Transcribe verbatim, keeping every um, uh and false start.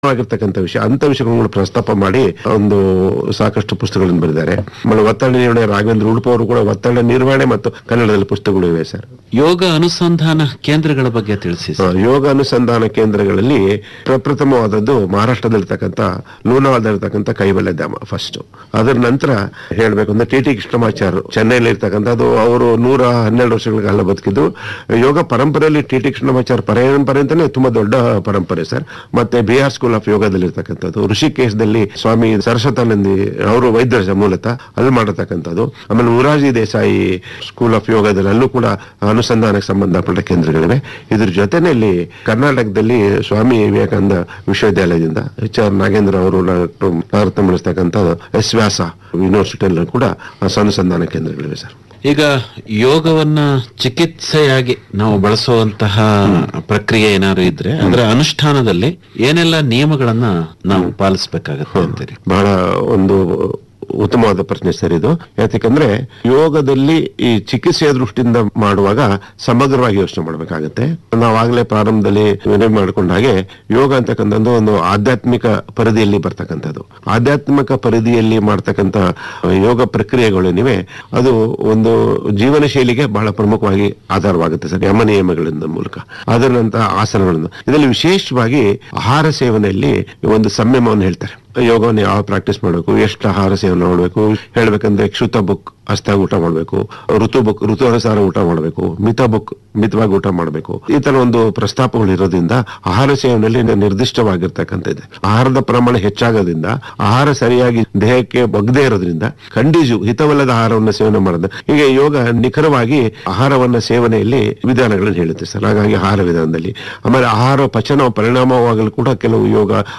ಆಗಿರ್ತಕ್ಕಂಥ ವಿಷಯ ಅಂತ ವಿಷಯಗಳನ್ನು ಪ್ರಸ್ತಾಪ ಮಾಡಿ ಒಂದು ಸಾಕಷ್ಟು ಪುಸ್ತಕಗಳನ್ನು ಬರೆದಿದ್ದಾರೆ. ಆಮೇಲೆ ಒತ್ತಡ ನಿರ್ವಹಣೆ ರಾಘವೇಂದ್ರ ಉಡುಪ ಅವರು ಕೂಡ ಒತ್ತಡ ನಿರ್ವಹಣೆ ಮತ್ತು ಕನ್ನಡದಲ್ಲಿ ಪುಸ್ತಕಗಳು ಇವೆ ಸರ್. ಯೋಗ ಅನುಸಂಧಾನ ಕೇಂದ್ರಗಳ ಬಗ್ಗೆ ತಿಳಿಸಿ ಸರ್. ಯೋಗ ಅನುಸಂಧಾನ ಕೇಂದ್ರಗಳಲ್ಲಿ ಪ್ರಪ್ರಥಮವಾದದ್ದು ಮಹಾರಾಷ್ಟ್ರದಲ್ಲಿರ್ತಕ್ಕಂಥ ಲೂನಾವಾದಲ್ಲಿರ್ತಕ್ಕಂಥ ಕೈವಲ್ಯ ಧಾಮ ಫಸ್ಟ್. ಅದರ ನಂತರ ಹೇಳ್ಬೇಕು ಅಂದ್ರೆ ಟಿ ಟಿ ಕೃಷ್ಣಮಾಚಾರ್ಯ ಚೆನ್ನೈಲಿ ಇರ್ತಕ್ಕಂಥದ್ದು. ಅವರು ನೂರ ಹನ್ನೆರಡು ವರ್ಷಗಳ ಕಾಲ ಬದುಕಿದ್ದು. ಯೋಗ ಪರಂಪರೆಯಲ್ಲಿ ಟಿ ಟಿ ಕೃಷ್ಣಮಾಚಾರ್ಯ ಪರಂಪರೆ ಅಂತಾನೆ ತುಂಬಾ ದೊಡ್ಡ ಪರಂಪರೆ ಸರ್. ಮತ್ತೆ ಬಿಹಾರ್ ಸ್ಕೂಲ್ ಆಫ್ ಯೋಗದಲ್ಲಿ ಇರ್ತಕ್ಕಂಥದ್ದು, ಋಷಿಕೇಶದಲ್ಲಿ ಸ್ವಾಮಿ ಸರಸ್ವತಾನಂದಿ ಅವರು ವೈದ್ಯರ ಮೂಲತಃ ಅಲ್ಲಿ ಮಾಡತಕ್ಕಂಥದ್ದು. ಆಮೇಲೆ ಮುರಾರ್ಜಿ ದೇಸಾಯಿ ಸ್ಕೂಲ್ ಆಫ್ ಯೋಗದಲ್ಲಿ ಅಲ್ಲೂ ಕೂಡ ಅನುಸಂಧಾನಕ್ಕೆ ಸಂಬಂಧಪಟ್ಟ ಕೇಂದ್ರಗಳಿವೆ. ಇದ್ರ ಜೊತೆನಲ್ಲಿ ಕರ್ನಾಟಕದಲ್ಲಿ ಸ್ವಾಮಿ ವಿವೇಕಾನಂದ ವಿಶ್ವವಿದ್ಯಾಲಯದಿಂದ ಎಚ್ ಆರ್ ನಾಗೇಂದ್ರ ಅವರು ಭಾರತ ನಡೆಸ್ತಕ್ಕಂಥ ಎಸ್ ವ್ಯಾಸ ಯೂನಿವರ್ಸಿಟಿಯಲ್ಲೂ ಕೂಡ ಅನುಸಂಧಾನ ಕೇಂದ್ರಗಳಿವೆ ಸರ್. ಈಗ ಯೋಗವನ್ನ ಚಿಕಿತ್ಸೆಯಾಗಿ ನಾವು ಬಳಸುವಂತಹ ಪ್ರಕ್ರಿಯೆ ಏನಾದ್ರು ಇದ್ರೆ ಅದರ ಅನುಷ್ಠಾನದಲ್ಲಿ ಏನೆಲ್ಲ ನಿಯಮಗಳನ್ನ ನಾವು ಪಾಲಿಸಬೇಕಾಗತ್ತೆ ಅಂತೀರಿ? ಬಹಳ ಒಂದು ಉತ್ತಮವಾದ ಪ್ರಶ್ನೆ ಸರ್ ಇದು. ಯಾಕಂದ್ರೆ ಯೋಗದಲ್ಲಿ ಈ ಚಿಕಿತ್ಸೆಯ ದೃಷ್ಟಿಯಿಂದ ಮಾಡುವಾಗ ಸಮಗ್ರವಾಗಿ ಯೋಚನೆ ಮಾಡಬೇಕಾಗತ್ತೆ. ನಾವಾಗಲೇ ಪ್ರಾರಂಭದಲ್ಲಿ ವಿನಯ ಮಾಡಿಕೊಂಡ ಹಾಗೆ ಯೋಗ ಅಂತಕ್ಕಂಥದ್ದು ಒಂದು ಆಧ್ಯಾತ್ಮಿಕ ಪರಿಧಿಯಲ್ಲಿ ಬರ್ತಕ್ಕಂಥದ್ದು. ಆಧ್ಯಾತ್ಮಿಕ ಪರಿಧಿಯಲ್ಲಿ ಮಾಡ್ತಕ್ಕಂಥ ಯೋಗ ಪ್ರಕ್ರಿಯೆಗಳೇನಿವೆ ಅದು ಒಂದು ಜೀವನ ಶೈಲಿಗೆ ಬಹಳ ಪ್ರಮುಖವಾಗಿ ಆಧಾರವಾಗುತ್ತೆ ಸರ್, ಯಮ ನಿಯಮಗಳಿಂದ ಮೂಲಕ. ಅದರ ನಂತರ ಆಸನಗಳನ್ನು, ಇದರಲ್ಲಿ ವಿಶೇಷವಾಗಿ ಆಹಾರ ಸೇವನೆಯಲ್ಲಿ ಒಂದು ಸಂಯಮವನ್ನು ಹೇಳ್ತಾರೆ. ಯೋಗವನ್ನು ಯಾವ ಪ್ರಾಕ್ಟೀಸ್ ಮಾಡಬೇಕು, ಎಷ್ಟು ಆಹಾರ ಸೇವನೆ ಮಾಡಬೇಕು ಹೇಳ್ಬೇಕಂದ್ರೆ ಕ್ಷುತ ಬುಕ್ ಹಸ್ತಾಗ ಊಟ ಮಾಡಬೇಕು, ಋತು ಬುಕ್ ಋತು ಅನುಸಾರ ಊಟ ಮಾಡಬೇಕು, ಮಿತ ಬುಕ್ ಮಿತವಾಗಿ ಊಟ ಮಾಡಬೇಕು. ಈ ತರ ಒಂದು ಪ್ರಸ್ತಾಪಗಳು ಇರೋದ್ರಿಂದ ಆಹಾರ ಸೇವನೆಯಲ್ಲಿ ನಿರ್ದಿಷ್ಟವಾಗಿರ್ತಕ್ಕಂಥದ್ದು. ಆಹಾರದ ಪ್ರಮಾಣ ಹೆಚ್ಚಾಗೋದ್ರಿಂದ ಆಹಾರ ಸರಿಯಾಗಿ ದೇಹಕ್ಕೆ ಬಗ್ದೇ ಇರೋದ್ರಿಂದ ಖಂಡಿಜು ಹಿತವಲ್ಲದ ಆಹಾರವನ್ನು ಸೇವನೆ ಮಾಡೋದು. ಹೀಗೆ ಯೋಗ ನಿಖರವಾಗಿ ಆಹಾರವನ್ನ ಸೇವನೆಯಲ್ಲಿ ವಿಧಾನಗಳನ್ನು ಹೇಳುತ್ತೆ ಸರ್. ಹಾಗಾಗಿ ಆಹಾರ ವಿಧಾನದಲ್ಲಿ ಆಮೇಲೆ ಆಹಾರ ಪಚನ ಪರಿಣಾಮವಾಗಲು ಕೂಡ ಕೆಲವು ಯೋಗ